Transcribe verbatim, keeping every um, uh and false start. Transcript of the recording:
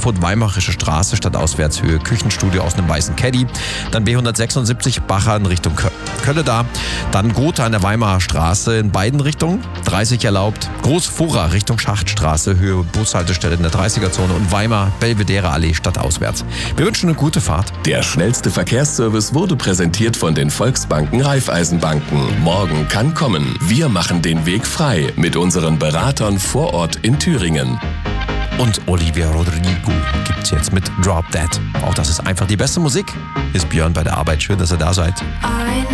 Erfurt Weimarische Straße statt Auswärtshöhe Küchenstudio aus einem weißen Caddy. Dann B hundertsechsundsiebzig Bacher in Richtung Kölle da. Dann Gotha an der Weimarer Straße in beiden Richtungen. dreißig erlaubt. Großfurra Richtung Schachtstraße, Höhe Bushaltestelle in der dreißiger-Zone und Weimar Belvedere Allee statt auswärts. Wir wünschen eine gute Fahrt. Der schnellste Verkehrsservice wurde präsentiert von den Volksbanken Raiffeisenbanken. Morgen kann kommen. Wir machen den Weg frei mit unseren Beratern vor Ort in Thüringen. Und Olivia Rodrigo gibt's jetzt mit Drop Dead. Auch das ist einfach die beste Musik. Ist Björn bei der Arbeit. Schön, dass ihr da seid. I